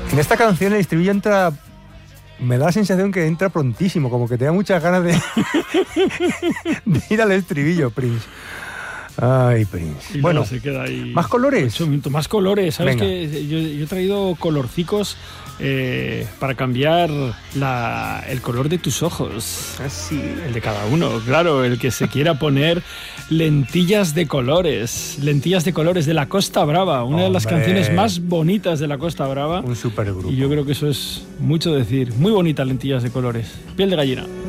En esta canción el estribillo entra... Me da la sensación que entra prontísimo, como que te da muchas ganas de ir al estribillo, Prince. Ay, Prince. Y bueno, se queda ahí. ¿Más colores? 8 minutos, más colores. ¿Sabes Venga. que yo he traído colorcicos para cambiar el color de tus ojos? Así. El de cada uno, claro. El que se quiera poner lentillas de colores. Lentillas de colores de La Costa Brava. Una de las Hombre. canciones más bonitas de La Costa Brava. Un supergrupo. Y yo creo que eso es mucho decir. Muy bonita, lentillas de colores. Piel de gallina.